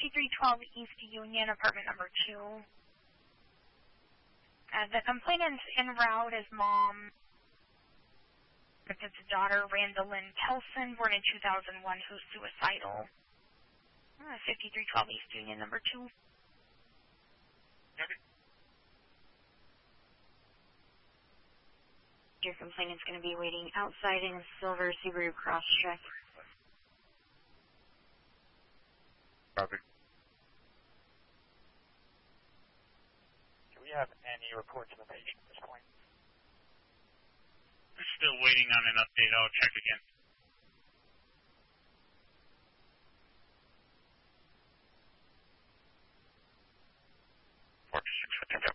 5312 East Union, apartment number 2. The complainant's en route is mom. It's daughter, Randalyn Kelson, born in 2001, who's suicidal. 5312 East Union, number 2. Okay. Your complainant's going to be waiting outside in a silver Subaru Crosstrek. Copy. Do we have any reports of the patient at this point? We're still waiting on an update. I'll check again.